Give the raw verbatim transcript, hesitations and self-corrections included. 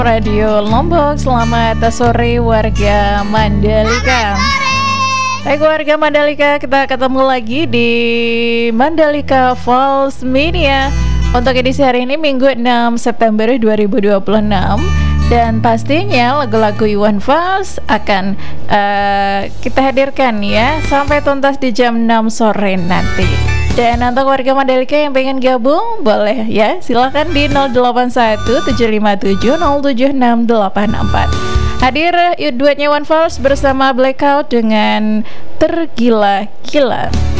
Radio Lombok. Selamat sore warga Mandalika. Baik warga Mandalika, kita ketemu lagi di Mandalika Falls Media untuk edisi hari ini Minggu enam September dua ribu dua puluh enam. Dan pastinya lagu-lagu Iwan Fals akan uh, kita hadirkan ya sampai tuntas di jam enam sore nanti. Dan untuk warga Mandalika yang pengen gabung boleh ya, silakan di nol delapan satu tujuh lima tujuh nol tujuh enam delapan empat. Hadir duetnya Iwan Fals bersama Blackout dengan Tergila-gila.